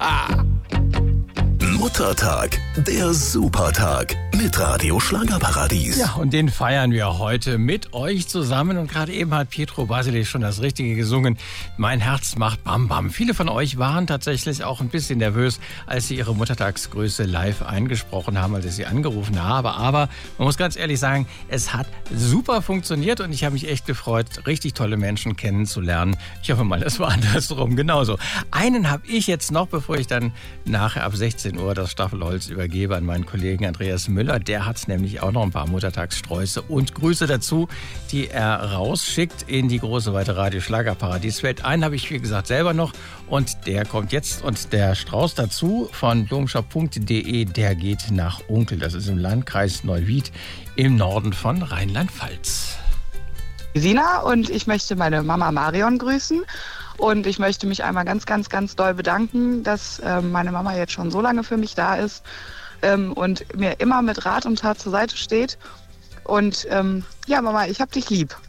Muttertag, der Supertag mit Radio Schlagerparadies. Ja, und den feiern wir heute mit euch zusammen. Und gerade eben hat Pietro Basile schon das Richtige gesungen. Mein Herz macht Bam Bam. Viele von euch waren tatsächlich auch ein bisschen nervös, als sie ihre Muttertagsgrüße live eingesprochen haben, als ich sie angerufen habe. Aber man muss ganz ehrlich sagen, es hat super funktioniert und ich habe mich echt gefreut, richtig tolle Menschen kennenzulernen. Ich hoffe mal, das war andersrum genauso. Einen habe ich jetzt noch, bevor ich dann nachher ab 16 Uhr das Staffelholz übergebe an meinen Kollegen Andreas Müller. Der hat nämlich auch noch ein paar Muttertagssträuße und Grüße dazu, die er rausschickt in die große weite Radio Schlagerparadieswelt. Einen habe ich, wie gesagt, selber noch und der kommt jetzt. Und der Strauß dazu von blumenshop.de, der geht nach Unkel. Das ist im Landkreis Neuwied im Norden von Rheinland-Pfalz. Sina und ich möchte meine Mama Marion grüßen. Und ich möchte mich einmal ganz, ganz, ganz doll bedanken, dass meine Mama jetzt schon so lange für mich da ist und mir immer mit Rat und Tat zur Seite steht. Und ja, Mama, ich hab dich lieb.